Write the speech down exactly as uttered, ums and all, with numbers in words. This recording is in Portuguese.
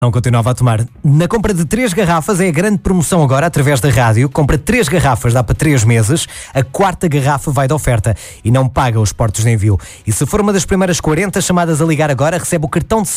Não continuava a tomar. Na compra de três garrafas é a grande promoção agora através da rádio. Compra três garrafas, dá para três meses. A quarta garrafa vai de oferta e não paga os portos de envio. E se for uma das primeiras quarenta chamadas a ligar agora, recebe o cartão de